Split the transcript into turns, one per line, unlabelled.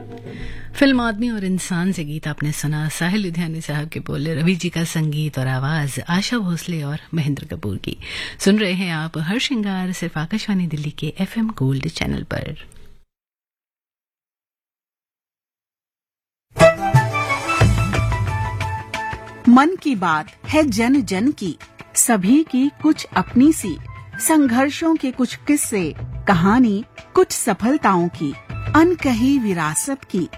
Film आदमी और इंसान से गीत आपने सुना। साहिल लुधियानी साहब के बोले, रवि जी का संगीत और आवाज आशा भोसले और महेंद्र कपूर की। सुन रहे हैं आप हर श्रृंगार सिर्फ आकाशवाणी दिल्ली के FM गोल्ड चैनल पर।
मन की बात है जन जन की, सभी की कुछ अपनी सी, संघर्षों के कुछ किस्से, कहानी कुछ सफलताओं की, अनकही विरासत की।